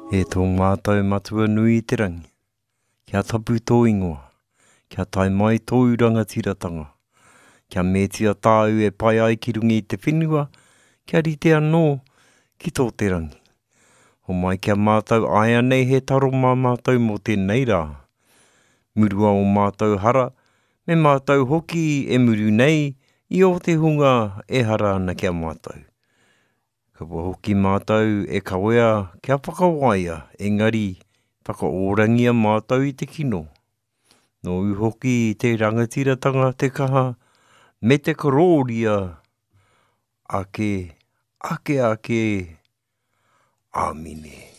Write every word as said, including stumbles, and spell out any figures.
E tō mātou matua nui i te rangi. Kia tapu tō ingoa. Kia tai mai tō rangatiratanga. Kia mētia tāu e pai ai ki rungi i te whenua. Kia rite anō ki tō te rangi. Ho mai kia mātou aia nei he taro mā mātou mō tēnei rā. Murua o mātou hara, me mātou hoki e muru nei i o te hunga e hara ana kia mātou. Ka hoki mātou e kawea kia whakawaia, engari whakaorangia mātou i te kino. Nō uhoki i te rangatiratanga te kaha, me te korōria, ake, ake ake, āmine.